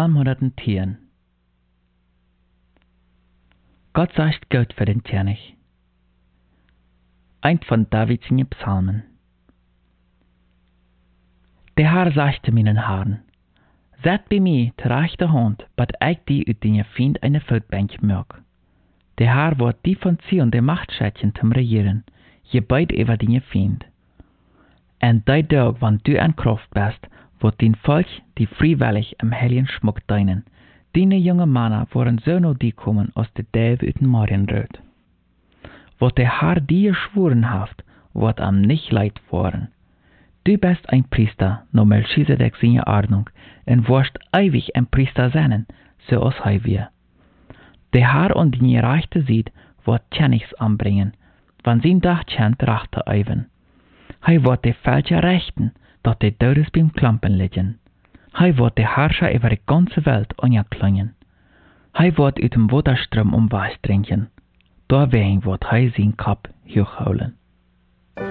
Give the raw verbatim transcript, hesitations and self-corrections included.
Psalm honderdtien. Gott sagt Gott für den König. Ein von Davids Psalmen. Der Herr sagte meinen Herrn, zet bij mij ter rechterhand, bat ik die uit den Feind eine Voetbank maak. Der Herr wird die von Zion der Machtschätzchen zum Regieren, je beid über den Feind. En die Tag, wann du an Kraft bist, wird dein Volk, die freiwillig im heiligen Schmuck dienen. Deine junge Männer wollen so noch die kommen, als der Däve uit den Morgenrot. Was der Herr dir geschworen hat, wird am nicht leid worden. Du bist ein Priester, no Melchisedek seine Ordnung, und wirst ewig ein Priester sein, so als er wir. Der Herr und die Rechte sieht, wird Königs anbringen, wann sein Dach kennt Rechte eiven. Er wird die Falsche rechten, dat die Todes beim Klampen liegen. Er wird der Herrscher über die ganze Welt anklingen. Er wird uit dem Waterstrom um Wasser trinken. Daarbij wird er sein Kopf hochholen.